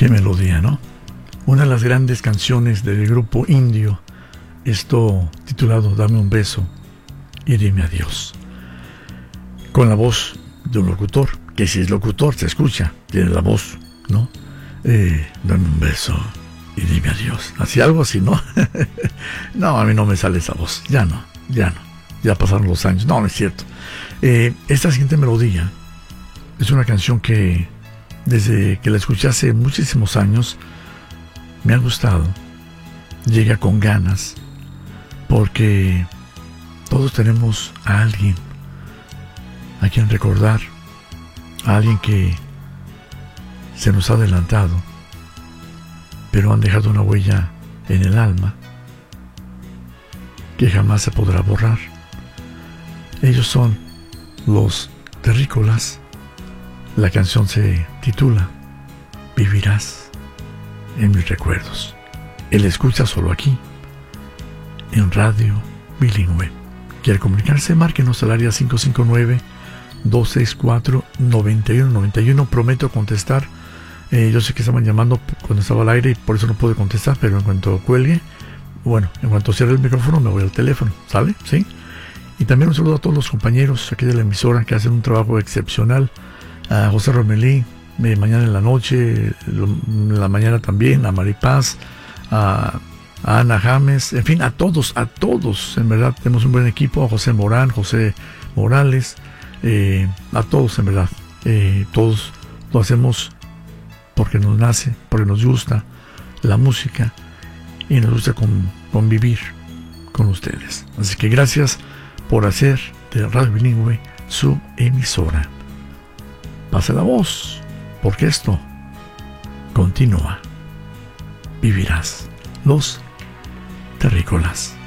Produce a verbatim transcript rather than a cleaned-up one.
Qué melodía, ¿no? Una de las grandes canciones del grupo indio, esto titulado Dame un beso y dime adiós. Con la voz de un locutor, que si es locutor se escucha, tiene la voz, ¿no? Eh, dame un beso y dime adiós. Así, algo así, ¿no? No, a mí no me sale esa voz, ya no, ya no. Ya pasaron los años, no, no es cierto. Eh, esta siguiente melodía es una canción que desde que la escuché hace muchísimos años me ha gustado. Llega con ganas, porque todos tenemos a alguien a quien recordar, a alguien que se nos ha adelantado, pero han dejado una huella en el alma que jamás se podrá borrar. Ellos son los Terrícolas. La canción se titula Vivirás en mis recuerdos. Él escucha solo aquí, en Radio Bilingüe. ¿Quiere comunicarse? Márquenos al área cinco cinco nueve, dos seis cuatro, nueve uno nueve uno. Prometo contestar. Eh, yo sé que estaban llamando cuando estaba al aire y por eso no pude contestar, pero en cuanto cuelgue, bueno, en cuanto cierre el micrófono me voy al teléfono, ¿sale? ¿Sí? Y también un saludo a todos los compañeros aquí de la emisora que hacen un trabajo excepcional. A José Romelí, eh, mañana en la noche, lo, en la mañana también, a Maripaz, a, a Ana James, en fin, a todos, a todos, en verdad, tenemos un buen equipo, a José Morán, José Morales, eh, a todos, en verdad, eh, todos lo hacemos porque nos nace, porque nos gusta la música y nos gusta con, convivir con ustedes. Así que gracias por hacer de Radio Bilingüe su emisora. Pase la voz, porque esto continúa. Vivirás. Los Terrícolas.